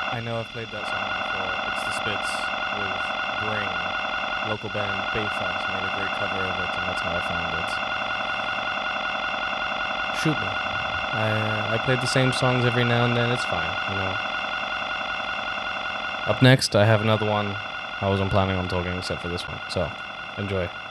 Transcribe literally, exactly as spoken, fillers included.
I know I've played that song before. It's the Spits with Bring. Local band Bayfast made a great cover of it, and that's how I found it. Shoot me. I I played the same songs every now and then. It's fine, you know. Up next, I have another one I wasn't planning on talking except for this one. So, enjoy.